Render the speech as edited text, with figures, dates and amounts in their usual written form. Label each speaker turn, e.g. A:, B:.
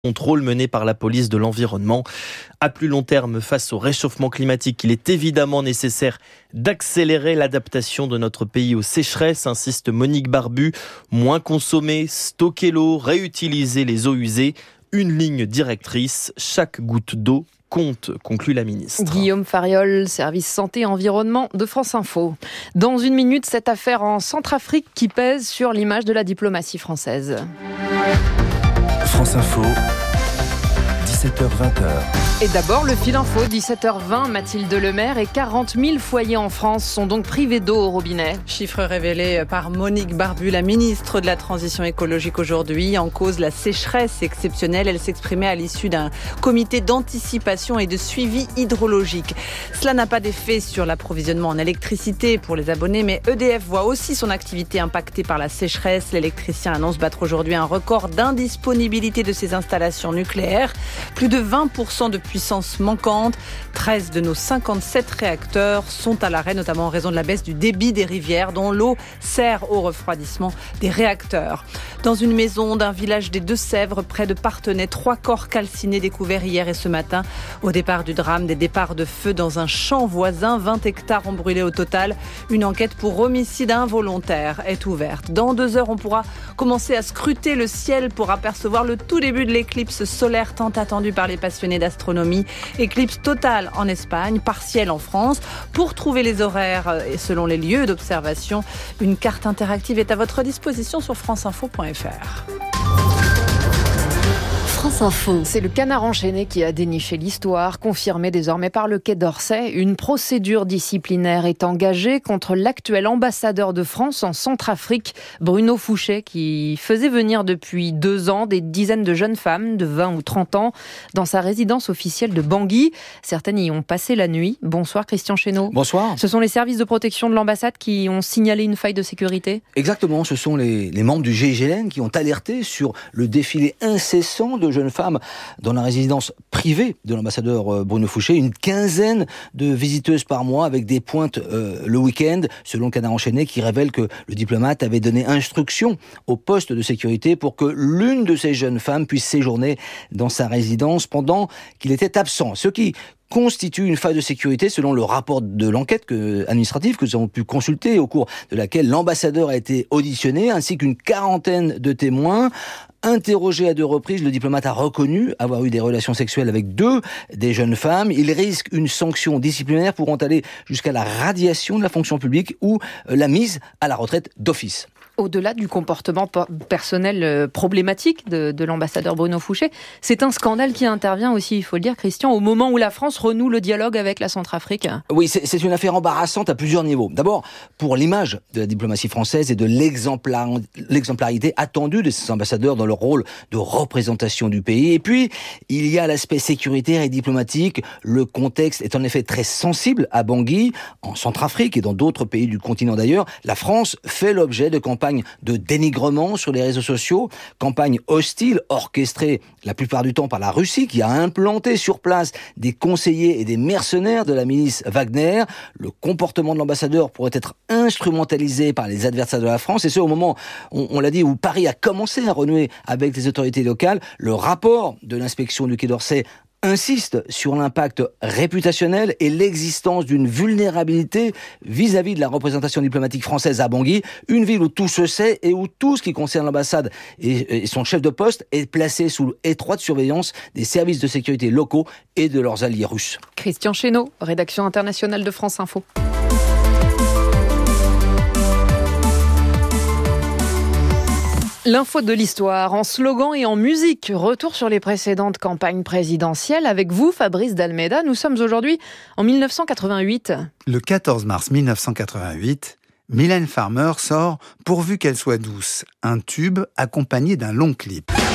A: Contrôle mené par la police de l'environnement. À plus long terme, face au réchauffement climatique, il est évidemment nécessaire d'accélérer l'adaptation de notre pays aux sécheresses, insiste Monique Barbu. Moins consommer, stocker l'eau, réutiliser les eaux usées. Une ligne directrice, chaque goutte d'eau compte, conclut la ministre.
B: Guillaume Fariol, service santé et environnement de France Info. Dans une minute, cette affaire en Centrafrique qui pèse sur l'image de la diplomatie française.
C: France Info, 17h-20h.
B: Et d'abord, le fil info, 17h20, Mathilde Lemaire, et 40 000 foyers en France sont donc privés d'eau au robinet.
D: Chiffre révélé par Monique Barbu, la ministre de la Transition écologique aujourd'hui. En cause, la sécheresse exceptionnelle. Elle s'exprimait à l'issue d'un comité d'anticipation et de suivi hydrologique. Cela n'a pas d'effet sur l'approvisionnement en électricité pour les abonnés, mais EDF voit aussi son activité impactée par la sécheresse. L'électricien annonce battre aujourd'hui un record d'indisponibilité de ses installations nucléaires. Plus de 20% de puissance manquante. 13 de nos 57 réacteurs sont à l'arrêt, notamment en raison de la baisse du débit des rivières, dont l'eau sert au refroidissement des réacteurs. Dans une maison d'un village des Deux-Sèvres, près de Parthenay, 3 corps calcinés découverts hier et ce matin. Au départ du drame, des départs de feu dans un champ voisin. 20 hectares ont brûlé au total. Une enquête pour homicide involontaire est ouverte. Dans 2 heures, on pourra commencer à scruter le ciel pour apercevoir le tout début de l'éclipse solaire tant attendue par les passionnés d'astronomie. Éclipse totale en Espagne, partielle en France. Pour trouver les horaires et selon les lieux d'observation, une carte interactive est à votre disposition sur franceinfo.fr.
B: France Info. C'est le Canard enchaîné qui a déniché l'histoire, confirmée désormais par le Quai d'Orsay. Une procédure disciplinaire est engagée contre l'actuel ambassadeur de France en Centrafrique, Bruno Fouchet, qui faisait venir depuis 2 ans des dizaines de jeunes femmes de 20 ou 30 ans dans sa résidence officielle de Bangui. Certaines y ont passé la nuit. Bonsoir Christian Chesneau.
E: Bonsoir.
B: Ce sont les services de protection de l'ambassade qui ont signalé une faille de sécurité ?
E: Exactement, ce sont les membres du GIGN qui ont alerté sur le défilé incessant de jeunes femmes dans la résidence privée de l'ambassadeur Bruno Fouchet. Une quinzaine de visiteuses par mois avec des pointes le week-end, selon le Canard enchaîné, qui révèle que le diplomate avait donné instruction au poste de sécurité pour que l'une de ces jeunes femmes puisse séjourner dans sa résidence pendant qu'il était absent. Ce qui constitue une faille de sécurité selon le rapport de l'enquête administrative que nous avons pu consulter, au cours de laquelle l'ambassadeur a été auditionné, ainsi qu'une quarantaine de témoins. Interrogé à 2 reprises, le diplomate a reconnu avoir eu des relations sexuelles avec 2 des jeunes femmes. Il risque une sanction disciplinaire pouvant aller jusqu'à la radiation de la fonction publique ou la mise à la retraite d'office.
B: Au-delà du comportement personnel problématique de l'ambassadeur Bruno Fouchet, c'est un scandale qui intervient aussi, il faut le dire Christian, au moment où la France renoue le dialogue avec la Centrafrique.
E: Oui, c'est une affaire embarrassante à plusieurs niveaux. D'abord, pour l'image de la diplomatie française et de l'exemplarité attendue de ces ambassadeurs dans leur rôle de représentation du pays. Et puis, il y a l'aspect sécuritaire et diplomatique. Le contexte est en effet très sensible à Bangui, en Centrafrique et dans d'autres pays du continent d'ailleurs. La France fait l'objet de campagnes de dénigrement sur les réseaux sociaux, campagne hostile orchestrée la plupart du temps par la Russie qui a implanté sur place des conseillers et des mercenaires de la milice Wagner. Le comportement de l'ambassadeur pourrait être instrumentalisé par les adversaires de la France, et ce au moment, on l'a dit, où Paris a commencé à renouer avec les autorités locales. Le rapport de l'inspection du Quai d'Orsay insiste sur l'impact réputationnel et l'existence d'une vulnérabilité vis-à-vis de la représentation diplomatique française à Bangui, une ville où tout se sait et où tout ce qui concerne l'ambassade et son chef de poste est placé sous étroite surveillance des services de sécurité locaux et de leurs alliés russes.
B: Christian Chesneau, rédaction internationale de France Info. L'info de l'histoire, en slogan et en musique. Retour sur les précédentes campagnes présidentielles. Avec vous, Fabrice d'Almeida, nous sommes aujourd'hui en 1988.
F: Le 14 mars 1988, Mylène Farmer sort « Pourvu qu'elle soit douce », un tube accompagné d'un long clip.